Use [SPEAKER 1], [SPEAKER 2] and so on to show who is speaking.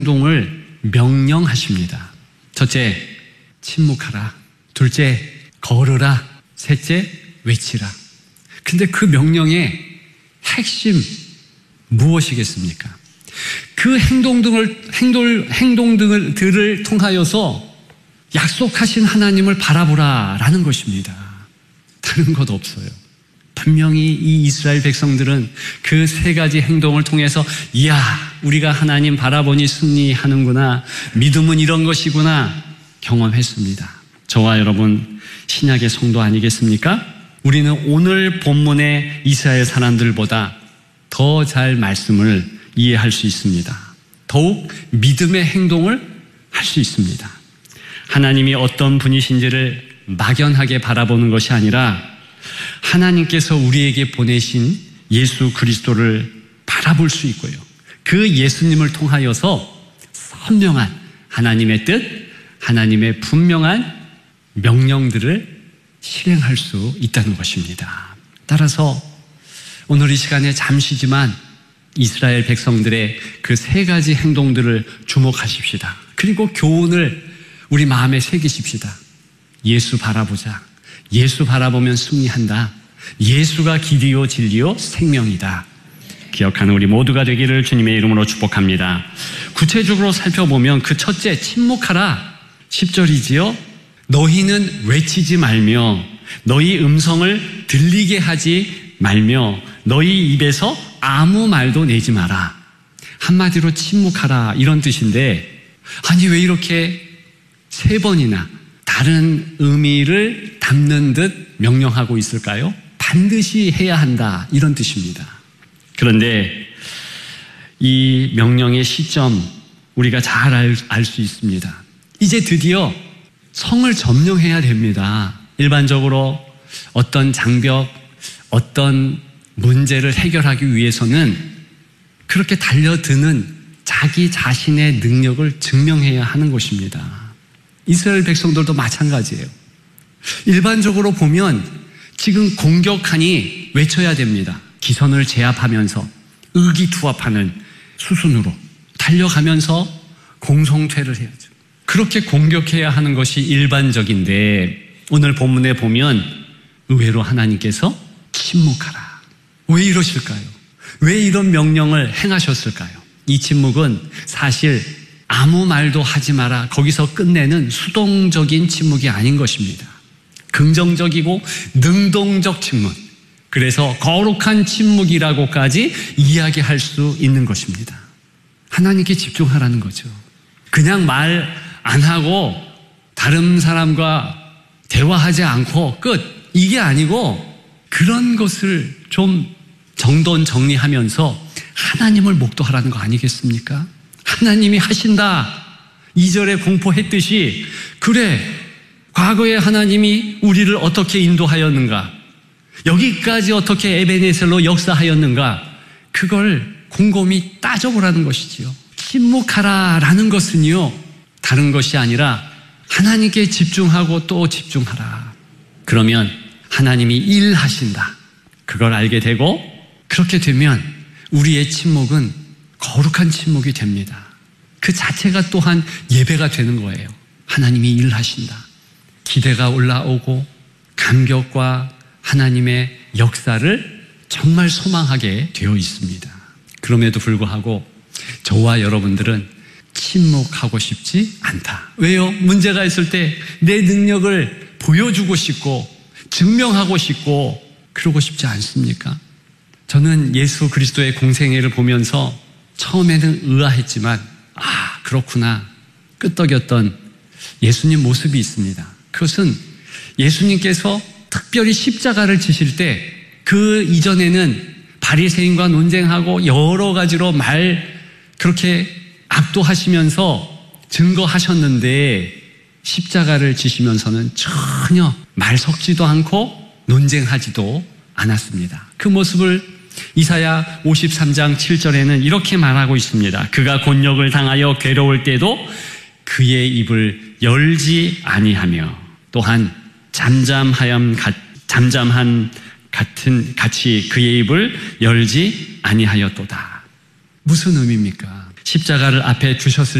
[SPEAKER 1] 행동을 명령하십니다. 첫째, 침묵하라. 둘째, 걸으라. 셋째, 외치라. 근데 그 명령의 핵심 무엇이겠습니까? 그 행동들을 통하여서 약속하신 하나님을 바라보라라는 것입니다. 다른 것 없어요. 분명히 이 이스라엘 백성들은 그 세 가지 행동을 통해서 이야, 우리가 하나님 바라보니 승리하는구나, 믿음은 이런 것이구나 경험했습니다. 저와 여러분 신약의 성도 아니겠습니까? 우리는 오늘 본문의 이스라엘 사람들보다 더 잘 말씀을 이해할 수 있습니다. 더욱 믿음의 행동을 할 수 있습니다. 하나님이 어떤 분이신지를 막연하게 바라보는 것이 아니라 하나님께서 우리에게 보내신 예수 그리스도를 바라볼 수 있고요. 그 예수님을 통하여서 선명한 하나님의 뜻, 하나님의 분명한 명령들을 실행할 수 있다는 것입니다. 따라서 오늘 이 시간에 잠시지만 이스라엘 백성들의 그 세 가지 행동들을 주목하십시다. 그리고 교훈을 우리 마음에 새기십시다. 예수 바라보자. 예수 바라보면 승리한다. 예수가 길이요 진리요 생명이다. 기억하는 우리 모두가 되기를 주님의 이름으로 축복합니다. 구체적으로 살펴보면 그 첫째, 침묵하라. 10절이지요. 너희는 외치지 말며 너희 음성을 들리게 하지 말며 너희 입에서 아무 말도 내지 마라. 한마디로 침묵하라 이런 뜻인데, 아니 왜 이렇게 세 번이나 다른 의미를 담는 듯 명령하고 있을까요? 반드시 해야 한다 이런 뜻입니다. 그런데 이 명령의 시점 우리가 잘 알 수 있습니다. 이제 드디어 성을 점령해야 됩니다. 일반적으로 어떤 장벽, 어떤 문제를 해결하기 위해서는 그렇게 달려드는 자기 자신의 능력을 증명해야 하는 것입니다. 이스라엘 백성들도 마찬가지예요. 일반적으로 보면 지금 공격하니 외쳐야 됩니다. 기선을 제압하면서 의기투합하는 수순으로 달려가면서 공성퇴를 해야죠. 그렇게 공격해야 하는 것이 일반적인데 오늘 본문에 보면 의외로 하나님께서 침묵하라. 왜 이러실까요? 왜 이런 명령을 행하셨을까요? 이 침묵은 사실 아무 말도 하지 마라 거기서 끝내는 수동적인 침묵이 아닌 것입니다. 긍정적이고 능동적 침묵, 그래서 거룩한 침묵이라고까지 이야기할 수 있는 것입니다. 하나님께 집중하라는 거죠. 그냥 말 안 하고 다른 사람과 대화하지 않고 끝, 이게 아니고 그런 것을 좀 정돈 정리하면서 하나님을 목도하라는 거 아니겠습니까? 하나님이 하신다. 2절에 공포했듯이, 그래, 과거에 하나님이 우리를 어떻게 인도하였는가, 여기까지 어떻게 에베네셀로 역사하였는가, 그걸 곰곰이 따져보라는 것이지요. 침묵하라라는 것은요, 다른 것이 아니라 하나님께 집중하고 또 집중하라. 그러면 하나님이 일하신다. 그걸 알게 되고, 그렇게 되면 우리의 침묵은 거룩한 침묵이 됩니다. 그 자체가 또한 예배가 되는 거예요. 하나님이 일하신다. 기대가 올라오고 감격과 하나님의 역사를 정말 소망하게 되어 있습니다. 그럼에도 불구하고 저와 여러분들은 침묵하고 싶지 않다. 왜요? 문제가 있을 때 내 능력을 보여주고 싶고 증명하고 싶고 그러고 싶지 않습니까? 저는 예수 그리스도의 공생애를 보면서 처음에는 의아했지만 그렇구나 끄떡였던 예수님 모습이 있습니다. 그것은 예수님께서 특별히 십자가를 지실 때 그 이전에는 바리새인과 논쟁하고 여러 가지로 그렇게 압도하시면서 증거하셨는데 십자가를 지시면서는 전혀 말 섞지도 않고 논쟁하지도 않았습니다. 그 모습을 이사야 53장 7절에는 이렇게 말하고 있습니다. 그가 곤욕을 당하여 괴로울 때도 그의 입을 열지 아니하며 또한 잠잠한 같이 그의 입을 열지 아니하였도다. 무슨 의미입니까? 십자가를 앞에 두셨을